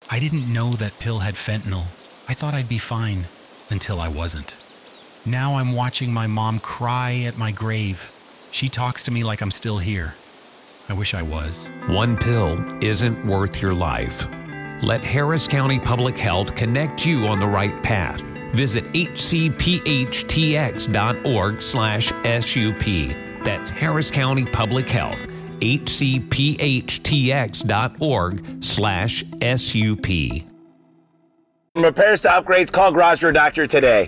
I didn't know that pill had fentanyl. I thought I'd be fine, until I wasn't. Now I'm watching my mom cry at my grave. She talks to me like I'm still here. I wish I was. One pill isn't worth your life. Let Harris County Public Health connect you on the right path. Visit hcphtx.org/SUP. That's Harris County Public Health. hcphtx.org/SUP. From repairs to upgrades, call Grosvenor Doctor today.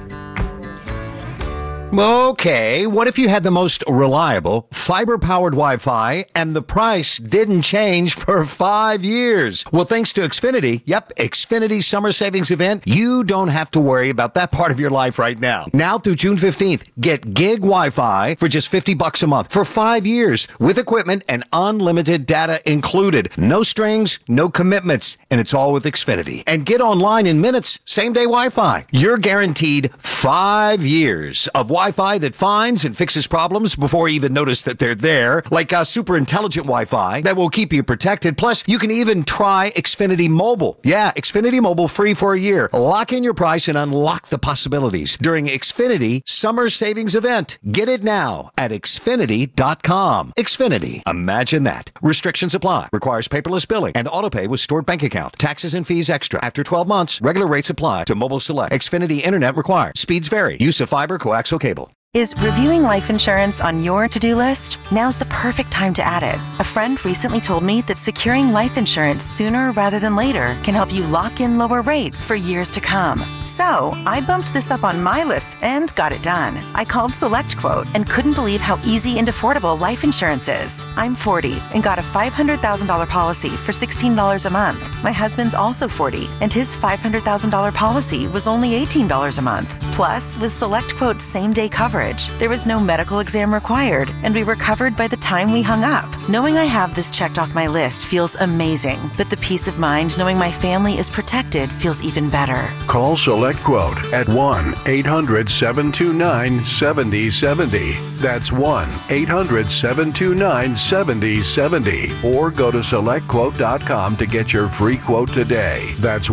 Okay, what if you had the most reliable, fiber-powered Wi-Fi and the price didn't change for 5 years? Well, thanks to Xfinity, Xfinity's summer savings event, you don't have to worry about that part of your life right now. Now through June 15th, get gig Wi-Fi for just $50 a month for 5 years with equipment and unlimited data included. No strings, no commitments, and it's all with Xfinity. And get online in minutes, same-day Wi-Fi. You're guaranteed 5 years of Wi-Fi that finds and fixes problems before you even notice that they're there, like super intelligent Wi-Fi that will keep you protected. Plus, you can even try Xfinity Mobile. Yeah, Xfinity Mobile free for a year. Lock in your price and unlock the possibilities during Xfinity Summer Savings Event. Get it now at Xfinity.com. Xfinity. Imagine that. Restrictions apply. Requires paperless billing and autopay with stored bank account. Taxes and fees extra. After 12 months, regular rates apply to Mobile Select. Xfinity Internet required. Speeds vary. Use of fiber, coaxial cable. Is reviewing life insurance on your to-do list? Now's the perfect time to add it. A friend recently told me that securing life insurance sooner rather than later can help you lock in lower rates for years to come. So I bumped this up on my list and got it done. I called SelectQuote and couldn't believe how easy and affordable life insurance is. I'm 40 and got a $500,000 policy for $16 a month. My husband's also 40 and his $500,000 policy was only $18 a month. Plus, with SelectQuote's same-day coverage, there was no medical exam required, and we were covered by the time we hung up. Knowing I have this checked off my list feels amazing, but the peace of mind knowing my family is protected feels even better. Call SelectQuote at 1-800-729-7070. That's 1-800-729-7070. Or go to SelectQuote.com to get your free quote today. That's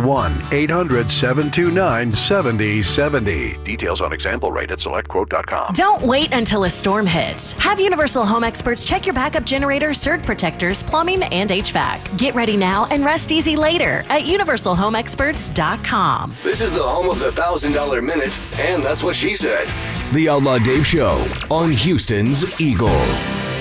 1-800-729-7070. Details on example rate at SelectQuote.com. Don't wait until a storm hits. Have Universal Home Experts check your backup generator, surge protectors, plumbing, and HVAC. Get ready now and rest easy later at UniversalHomeExperts.com. This is the home of the $1,000 Minute, and that's what she said. The Outlaw Dave Show on Houston's Eagle.